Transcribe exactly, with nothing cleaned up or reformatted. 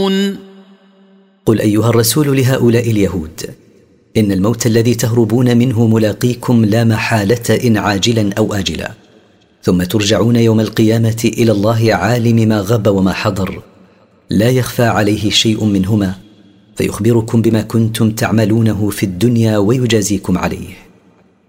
قل أيها الرسول لهؤلاء اليهود: إن الموت الذي تهربون منه ملاقيكم لا محالة، إن عاجلا أو آجلا، ثم ترجعون يوم القيامة إلى الله عالم ما غب وما حضر، لا يخفى عليه شيء منهما، فيخبركم بما كنتم تعملونه في الدنيا ويجازيكم عليه.